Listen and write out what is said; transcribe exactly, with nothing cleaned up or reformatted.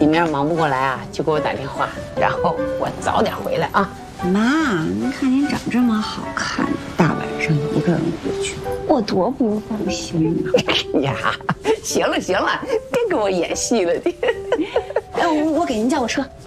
一面忙不过来啊，就给我打电话，然后我早点回来啊。 妈，您看您长这么好看，大晚上一个人回去，我多不放心啊！呀，行了行了，别给我演戏了你。 哎，我我给您叫个车。